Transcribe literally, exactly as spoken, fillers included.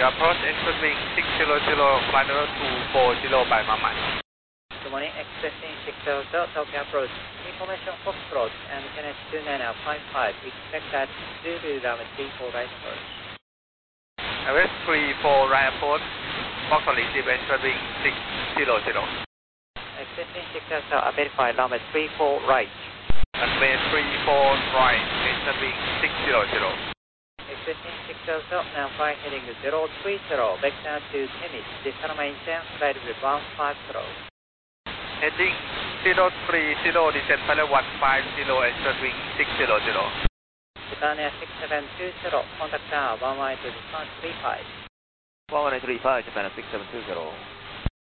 your approach, exit wing six zero zero, flight level two four zero by Mama. Good morning, expecting six zero zero, Tokyo approach. Information Foxtrot and Kenneth two nine five five. Expect that Zulu runway three four right approach. West three four right approach. Foxtrot receive exit wing six zero zero. Expecting six zero zero, verify runway three four right. Runway three four right, exit wing six zero zero. Expecting six zero zero, now fly heading zero three zero, vector to Temis. Descend maintain, flight with one five zero. Heading zero three zero, descent flight one five zero, exit wing six zero zero. Japan Air six seven two zero, contact tower one one eight three five. one one eight three five, Japan Air six seven two zero.